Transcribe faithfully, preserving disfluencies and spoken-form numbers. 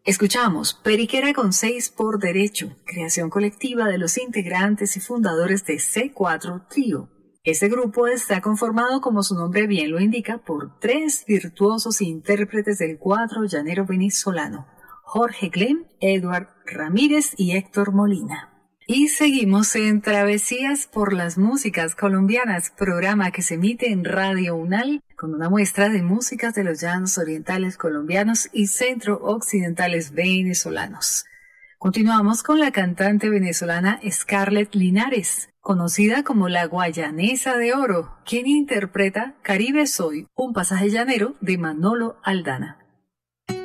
Escuchamos Periquera con seis por derecho, creación colectiva de los integrantes y fundadores de C cuatro Trío. Este grupo está conformado, como su nombre bien lo indica, por tres virtuosos intérpretes del cuatro llanero venezolano: Jorge Glem, Edward Ramírez y Héctor Molina. Y seguimos en Travesías por las Músicas Colombianas, programa que se emite en Radio UNAL con una muestra de músicas de los llanos orientales colombianos y centro-occidentales venezolanos. Continuamos con la cantante venezolana Scarlett Linares, conocida como la Guayanesa de Oro, quien interpreta Caribe Soy, un pasaje llanero de Manolo Aldana.